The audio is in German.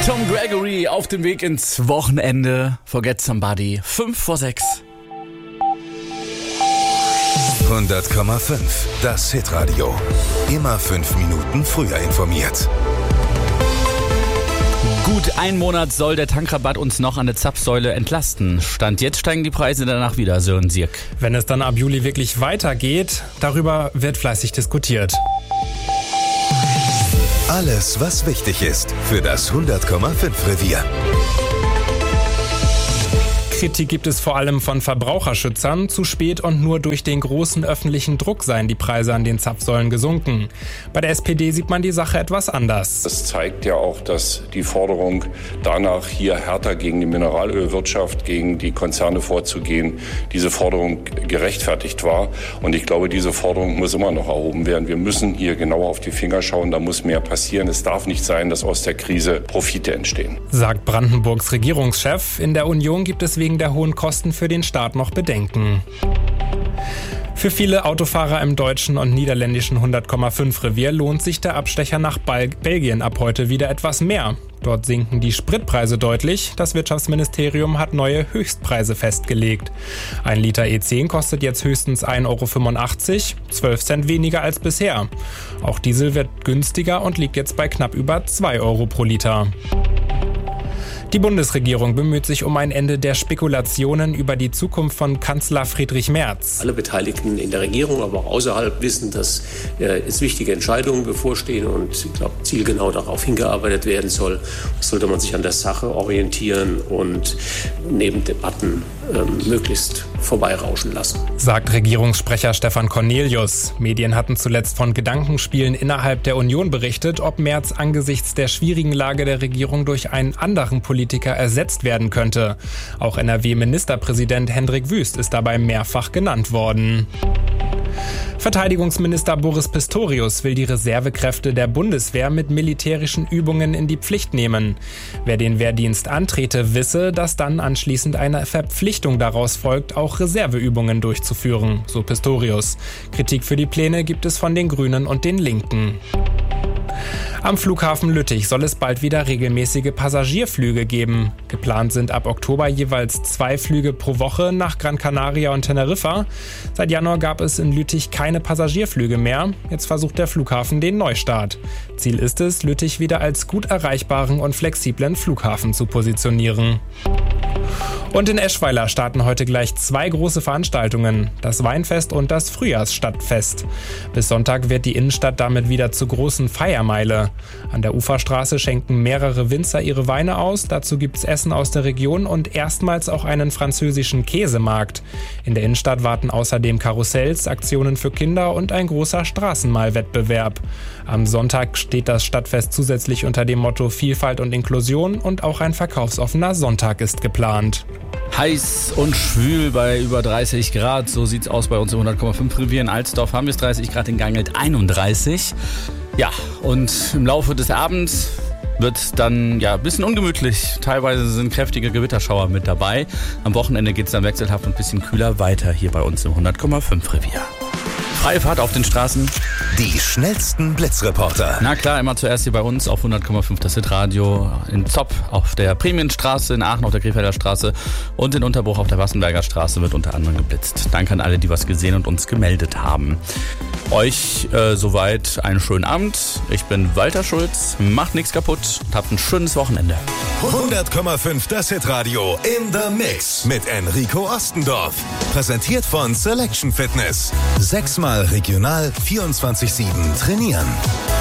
Tom Gregory auf dem Weg ins Wochenende. Forget Somebody. 5:06. 100,5. Das Hitradio. Immer 5 Minuten früher informiert. Gut 1 Monat soll der Tankrabatt uns noch an der Zapfsäule entlasten. Stand jetzt steigen die Preise danach wieder, Sören Sierk. Wenn es dann ab Juli wirklich weitergeht, darüber wird fleißig diskutiert. Alles, was wichtig ist für das 100,5 Revier. Kritik gibt es vor allem von Verbraucherschützern. Zu spät und nur durch den großen öffentlichen Druck seien die Preise an den Zapfsäulen gesunken. Bei der SPD sieht man die Sache etwas anders. Das zeigt ja auch, dass die Forderung danach, hier härter gegen die Mineralölwirtschaft, gegen die Konzerne vorzugehen, diese Forderung gerechtfertigt war. Und ich glaube, diese Forderung muss immer noch erhoben werden. Wir müssen hier genauer auf die Finger schauen, da muss mehr passieren. Es darf nicht sein, dass aus der Krise Profite entstehen. Sagt Brandenburgs Regierungschef. In der Union gibt es wegen der hohen Kosten für den Staat noch Bedenken. Für viele Autofahrer im deutschen und niederländischen 100,5 Revier lohnt sich der Abstecher nach Belgien ab heute wieder etwas mehr. Dort sinken die Spritpreise deutlich. Das Wirtschaftsministerium hat neue Höchstpreise festgelegt. 1 Liter E10 kostet jetzt höchstens 1,85 €, 12 Cent weniger als bisher. Auch Diesel wird günstiger und liegt jetzt bei knapp über 2 € pro Liter. Die Bundesregierung bemüht sich um ein Ende der Spekulationen über die Zukunft von Kanzler Friedrich Merz. Alle Beteiligten in der Regierung, aber auch außerhalb wissen, dass jetzt wichtige Entscheidungen bevorstehen und ich glaube, zielgenau darauf hingearbeitet werden soll. Sollte man sich an der Sache orientieren und neben Debatten möglichst vorbeirauschen lassen. Sagt Regierungssprecher Stefan Cornelius. Medien hatten zuletzt von Gedankenspielen innerhalb der Union berichtet, ob Merz angesichts der schwierigen Lage der Regierung durch einen anderen Politiker ersetzt werden könnte. Auch NRW-Ministerpräsident Hendrik Wüst ist dabei mehrfach genannt worden. Verteidigungsminister Boris Pistorius will die Reservekräfte der Bundeswehr mit militärischen Übungen in die Pflicht nehmen. Wer den Wehrdienst antrete, wisse, dass dann anschließend eine Verpflichtung daraus folgt, auch Reserveübungen durchzuführen, so Pistorius. Kritik für die Pläne gibt es von den Grünen und den Linken. Am Flughafen Lüttich soll es bald wieder regelmäßige Passagierflüge geben. Geplant sind ab Oktober jeweils 2 Flüge pro Woche nach Gran Canaria und Teneriffa. Seit Januar gab es in Lüttich keine Passagierflüge mehr. Jetzt versucht der Flughafen den Neustart. Ziel ist es, Lüttich wieder als gut erreichbaren und flexiblen Flughafen zu positionieren. Und in Eschweiler starten heute gleich 2 große Veranstaltungen, das Weinfest und das Frühjahrsstadtfest. Bis Sonntag wird die Innenstadt damit wieder zur großen Feiermeile. An der Uferstraße schenken mehrere Winzer ihre Weine aus, dazu gibt's Essen aus der Region und erstmals auch einen französischen Käsemarkt. In der Innenstadt warten außerdem Karussells, Aktionen für Kinder und ein großer Straßenmalwettbewerb. Am Sonntag steht das Stadtfest zusätzlich unter dem Motto Vielfalt und Inklusion und auch ein verkaufsoffener Sonntag ist geplant. Heiß und schwül bei über 30 Grad, so sieht's aus bei uns im 100,5 Revier. In Alsdorf haben wir es 30 Grad, in Gangelt 31. Ja, und im Laufe des Abends wird dann ein bisschen ungemütlich. Teilweise sind kräftige Gewitterschauer mit dabei. Am Wochenende geht's dann wechselhaft und ein bisschen kühler weiter hier bei uns im 100,5 Revier. Freie Fahrt auf den Straßen. Die schnellsten Blitzreporter. Na klar, immer zuerst hier bei uns auf 100,5 das Hitradio in Zopp auf der Prämienstraße, in Aachen auf der Krefelder Straße und in Unterbruch auf der Wassenberger Straße wird unter anderem geblitzt. Danke an alle, die was gesehen und uns gemeldet haben. Euch soweit einen schönen Abend. Ich bin Walter Schulz. Macht nichts kaputt und habt ein schönes Wochenende. 100,5 das Hitradio in the Mix mit Enrico Ostendorf. Präsentiert von Selection Fitness. 6-mal regional 24/7 trainieren.